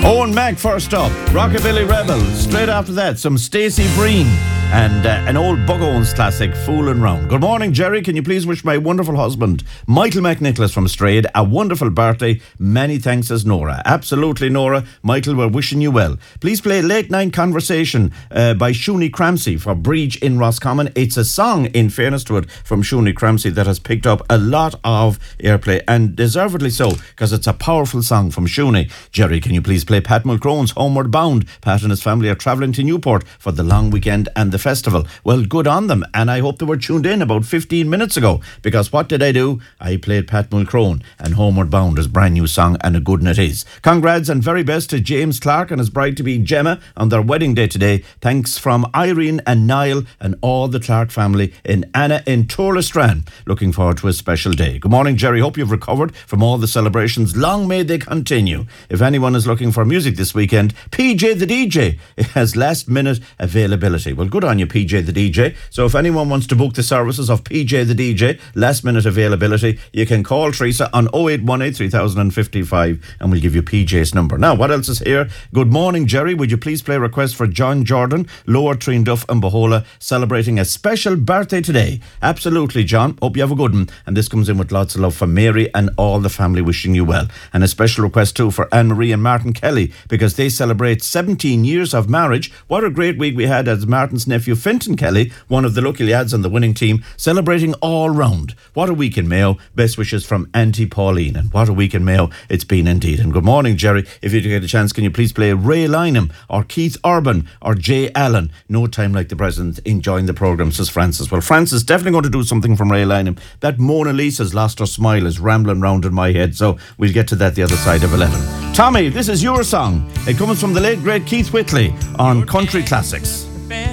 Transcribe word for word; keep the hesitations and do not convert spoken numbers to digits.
Owen Mac first up, Rockabilly Rebel. Straight after that, some Stacey Breen and uh, an old Bug Owens classic, Foolin' Round. Good morning, Jerry. Can you please wish my wonderful husband, Michael McNicholas from Strayed, a wonderful birthday. Many thanks, as Nora. Absolutely, Nora. Michael, we're wishing you well. Please play Late Night Conversation uh, by Shuni Cramsey for Breach in Roscommon. It's a song, in fairness to it, from Shuni Cramsey that has picked up a lot of airplay, and deservedly so, because it's a powerful song from Shuni. Jerry, can you please play Pat Mulcrone's Homeward Bound? Pat and his family are travelling to Newport for the long weekend and the festival. Well, good on them, and I hope they were tuned in about fifteen minutes ago, because what did I do? I played Pat Mulcrone, and Homeward Bound is a brand new song, and a good one it is. Congrats and very best to James Clark and his bride-to-be Gemma on their wedding day today. Thanks from Irene and Niall and all the Clark family in Anna in Tourlestran. Looking forward to a special day. Good morning, Jerry. Hope you've recovered from all the celebrations. Long may they continue. If anyone is looking for music this weekend, P J the D J has last minute availability. Well, good on you, P J the D J. So if anyone wants to book the services of P J the D J, last minute availability, you can call Teresa on oh eight one eight, three thousand fifty-five and we'll give you P J's number. Now, what else is here? Good morning, Jerry. Would you please play a request for John Jordan, Lower Treenduff and Bohola, celebrating a special birthday today? Absolutely, John. Hope you have a good one. And this comes in with lots of love for Mary and all the family, wishing you well. And a special request too for Anne-Marie and Martin Kelly, because they celebrate seventeen years of marriage. What a great week we had as Martin's nephew Fintan Kelly, one of the lucky lads on the winning team, celebrating all round. What a week in Mayo. Best wishes from Auntie Pauline. And what a week in Mayo it's been indeed. And good morning, Jerry. If you get a chance, can you please play Ray Lynham or Keith Urban or Jay Allen? No time like the present, enjoying the programme, says Francis. Well, Francis, definitely going to do something from Ray Lynham. That Mona Lisa's Lost Her Smile is rambling round in my head, so we'll get to that the other side of eleven. Tommy, this is your song. It comes from the late great Keith Whitley on Country Classics.